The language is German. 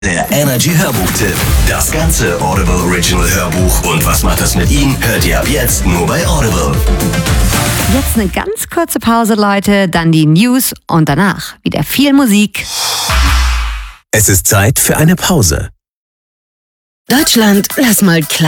Der Energy Hörbuch-Tipp. Das ganze Audible Original Hörbuch und was macht das mit ihm, hört ihr ab jetzt nur bei Audible. Jetzt eine ganz kurze Pause, Leute, dann die News und danach wieder viel Musik. Es ist Zeit für eine Pause. Deutschland, lass mal klar.